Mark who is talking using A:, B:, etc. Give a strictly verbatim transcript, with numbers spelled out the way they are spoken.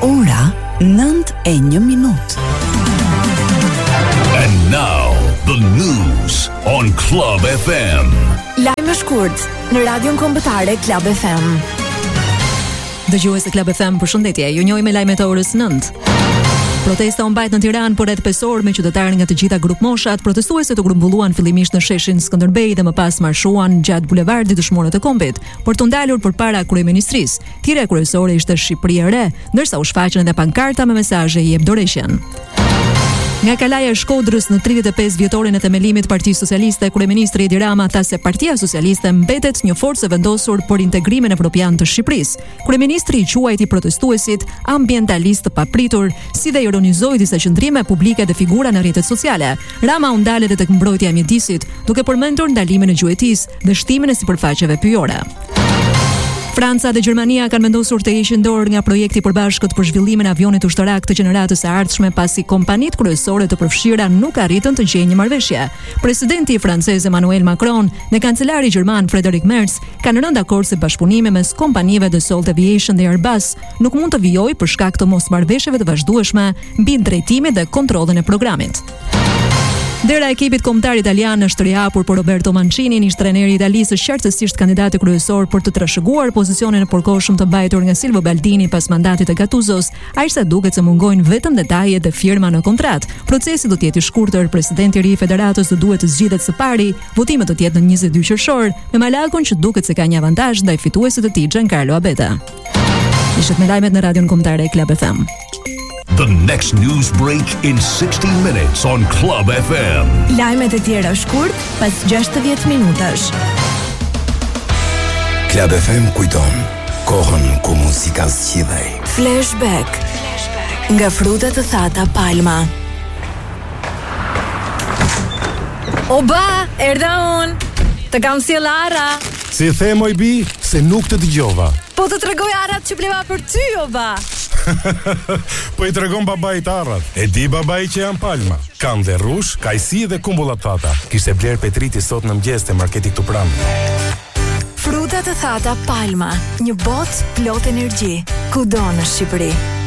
A: Ora nëntë e një minutë.
B: And now the news on Club F M.
C: Lajme shkurt në Radion Kombëtare Club F M.
D: Dëgjues të Club F M, përshëndetje. Ju njohim me lajmet e orës nëntë. Protesta u mbajt në Tiranë por rreth pesë orë me qytetarë nga të gjitha grup moshat. Protestuesit u grumbulluan fillimisht në sheshin Skënderbej dhe më pas marshuan gjatë bulevardit Dëshmorët e Kombit, por të ndalur përpara kryeministrisë. Thirrja kryesore ishte Shqipëri e re, ndërsa u shfaqën edhe pankarta me mesazhe jep dorëshën. Nga kalaja e Shkodrës në tridhjetë e pesë vjetorin e themelimit Partisë Socialiste, kryeministri Edi Rama tha se Partia Socialiste mbetet një forcë e vendosur për integrimin evropian të Shqipërisë. Kryeministri i quajti protestuesit ambientalistë të papritur, si dhe ironizoi disa qëndrime publike dhe figura në rrjetet sociale. Rama u ndal edhe tek mbrojtja e mjedisit, duke përmendur ndalimin e gjuetisë dhe shtimin e sipërfaqeve pyjore. Franca dhe Gjermania kanë vendosur të heqin dorë nga projekti i përbashkët për zhvillimin e avionit ushtarak të gjeneratës së ardhshme pasi kompanitë kryesore të përfshira nuk arritën të gjejnë një marrëveshje. Presidenti francez Emmanuel Macron dhe kancelari gjerman Friedrich Merz kanë rënë dakord se bashkëpunimi mes kompanive Dassault Aviation dhe Airbus nuk mund të vijojë për shkak të mosmarrëveshjeve të vazhdueshme mbi drejtimin dhe kontrollin e programit. Dera e ekipit kombëtar italian është rihapur, por Roberto Mancini, ish trajneri i Italisë, është qartësisht kandidati kryesor për të trashëguar pozicionin e përkohshëm të mbajtur nga Silvio Baldini pas mandatit të Gattusos, aq sa duket se mungojnë vetëm detajet dhe firma në kontratë. Procesi do të jetë i shkurtër, presidenti i ri i federatës do duhet të zgjidhet së pari, votimet do të jetë në njëzet e dy qershor, me Malakun që duket se ka një avantazh ndaj fituesit të tij Giancarlo Abeta. Ishit me lajmet në Radion Kombëtare Club F M.
B: The next news break in sixty minutes on Club F M.
C: Lajmet e tjera shkurt pas gjashtëdhjetë minutash.
E: Club F M kujton kohën ku muzika zgjidhej.
C: Flashback. Nga frutat të thata Palma. Oba, erdha unë. Të kam sjell arra.
F: Si the moj bi, se nuk të dëgjova.
C: Po të tregoj arrat që bleva për ty, oba.
F: Po i tregon babait arrat. E di babai që janë Palma. Kanë dhe rrush, kajsi dhe kumbulla të thata. Kishte bler Petriti sot në mëngjes te marketi këtu pranë.
C: Frutat të thata Palma, një botë plot energji, kudo në Shqipëri.